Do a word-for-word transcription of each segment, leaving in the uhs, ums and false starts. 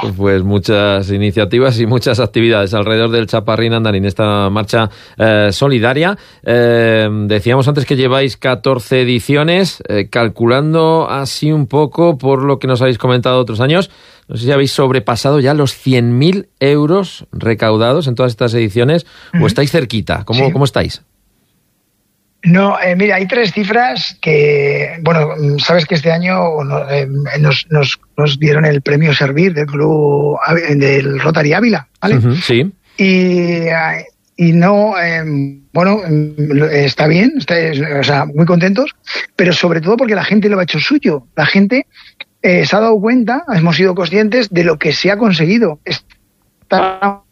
Pues muchas iniciativas y muchas actividades alrededor del Chaparrín Andarín, esta marcha eh, solidaria. Eh, decíamos antes que lleváis catorce ediciones, eh, calculando así un poco por lo que nos habéis comentado otros años. No sé si habéis sobrepasado ya los cien mil euros recaudados en todas estas ediciones, uh-huh. o estáis cerquita. ¿Cómo, sí. ¿cómo estáis? No, eh, mira, hay tres cifras que, bueno, sabes que este año no, eh, nos, nos, nos dieron el premio Servir del club del Rotary Ávila, ¿vale? Uh-huh, sí. Y, y no, eh, bueno, está bien, está, o sea, muy contentos, pero sobre todo porque la gente lo ha hecho suyo. La gente eh, se ha dado cuenta, hemos sido conscientes de lo que se ha conseguido. Está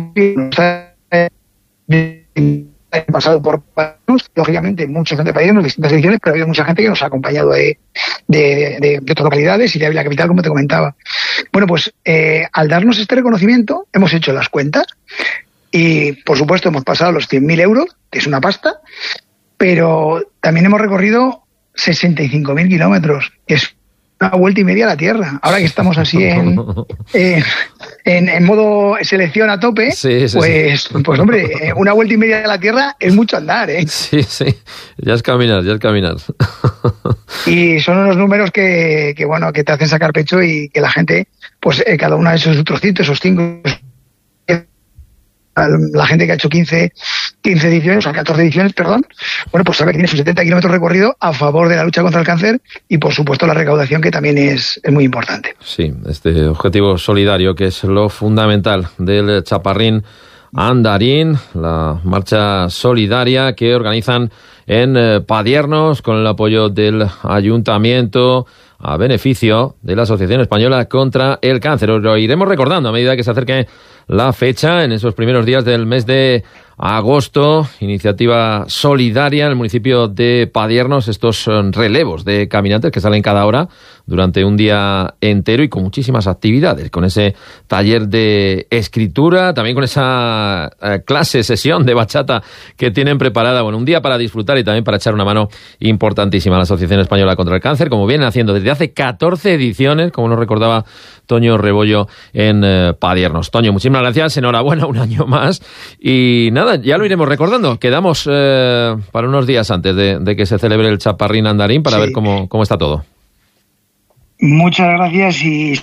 He pasado por países, lógicamente muchos gente países en distintas ediciones, pero ha habido mucha gente que nos ha acompañado de, de, de, de otras localidades y de Ávila Capital, como te comentaba. Bueno, pues eh, al darnos este reconocimiento hemos hecho las cuentas y por supuesto hemos pasado los cien mil euros, que es una pasta, pero también hemos recorrido sesenta y cinco mil kilómetros, que es una vuelta y media a la Tierra. Ahora que estamos así en, eh, en, en modo selección a tope, sí, sí, pues, sí. pues hombre, una vuelta y media a la Tierra es mucho andar, ¿eh? Sí, sí, ya es caminar, ya es caminar. Y son unos números que, que bueno, que te hacen sacar pecho y que la gente, pues eh, cada uno ha hecho su trocito, esos cinco, la gente que ha hecho quince, quince ediciones, o sea, catorce ediciones, perdón, bueno, pues sabe que tiene sus setenta kilómetros recorrido a favor de la lucha contra el cáncer y, por supuesto, la recaudación, que también es, es muy importante. Sí, este objetivo solidario que es lo fundamental del Chaparrín Andarín, la marcha solidaria que organizan en eh, Padiernos con el apoyo del Ayuntamiento a beneficio de la Asociación Española contra el Cáncer. Os lo iremos recordando a medida que se acerque la fecha, en esos primeros días del mes de agosto. Iniciativa solidaria en el municipio de Padiernos, estos relevos de caminantes que salen cada hora durante un día entero y con muchísimas actividades, con ese taller de escritura, también con esa eh, clase, sesión de bachata que tienen preparada. Bueno, un día para disfrutar y también para echar una mano importantísima a la Asociación Española contra el Cáncer, como vienen haciendo desde hace catorce ediciones, como nos recordaba Toño Rebollo en eh, Padiernos. Toño, muchísimas gracias, enhorabuena un año más y nada, ya lo iremos recordando. Quedamos eh, para unos días antes de, de que se celebre el Chaparrín Andarín para sí. ver cómo, cómo está todo. Muchas gracias y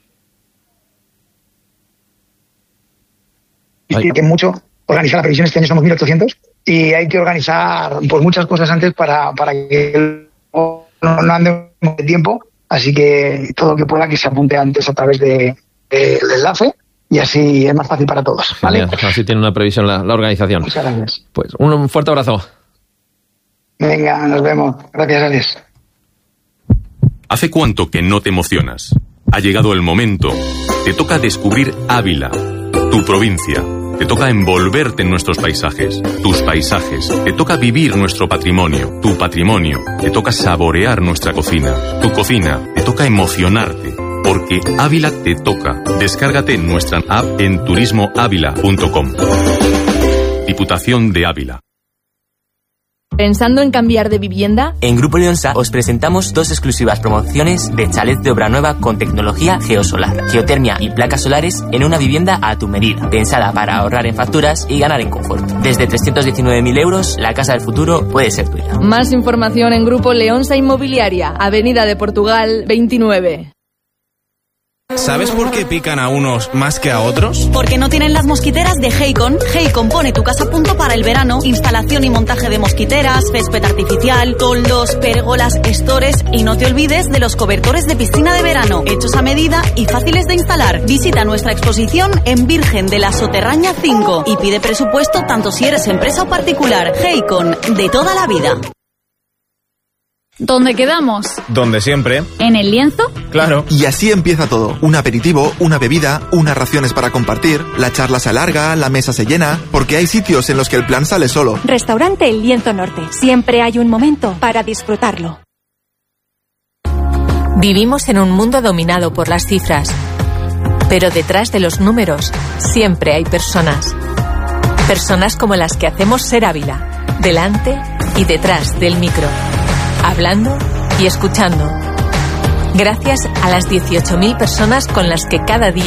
Ay. que mucho organizar la previsión. Este año somos mil ochocientos y hay que organizar pues muchas cosas antes para, para que no, no andemos de tiempo, así que todo lo que pueda que se apunte antes a través de, de, del enlace y así es más fácil para todos, ¿vale? Genial. Así tiene una previsión la, la organización. Muchas gracias. Pues un, un fuerte abrazo. Venga, nos vemos. Gracias, Alex. ¿Hace cuánto que no te emocionas? Ha llegado el momento. Te toca descubrir Ávila, tu provincia. Te toca envolverte en nuestros paisajes, tus paisajes. Te toca vivir nuestro patrimonio, tu patrimonio. Te toca saborear nuestra cocina, tu cocina. Te toca emocionarte, porque Ávila te toca. Descárgate nuestra app en turismo ávila punto com. Diputación de Ávila. ¿Pensando en cambiar de vivienda? En Grupo Leonsa os presentamos dos exclusivas promociones de chalet de obra nueva con tecnología geosolar, geotermia y placas solares en una vivienda a tu medida, pensada para ahorrar en facturas y ganar en confort. Desde trescientos diecinueve mil euros, la casa del futuro puede ser tuya. Más información en Grupo Leonsa Inmobiliaria, Avenida de Portugal veintinueve. ¿Sabes por qué pican a unos más que a otros? Porque no tienen las mosquiteras de Heicon. Heicon pone tu casa a punto para el verano. Instalación y montaje de mosquiteras, césped artificial, toldos, pérgolas, estores y no te olvides de los cobertores de piscina de verano, hechos a medida y fáciles de instalar. Visita nuestra exposición en Virgen de la Soterraña cinco y pide presupuesto tanto si eres empresa o particular. Heicon, de toda la vida. ¿Dónde quedamos? Donde siempre. ¿En el lienzo? Claro. Y así empieza todo. Un aperitivo, una bebida, unas raciones para compartir, la charla se alarga, la mesa se llena, porque hay sitios en los que el plan sale solo. Restaurante El Lienzo Norte. Siempre hay un momento para disfrutarlo. Vivimos en un mundo dominado por las cifras, pero detrás de los números siempre hay personas. Personas como las que hacemos ser Ávila, delante y detrás del micro. Hablando y escuchando. Gracias a las dieciocho mil personas con las que cada día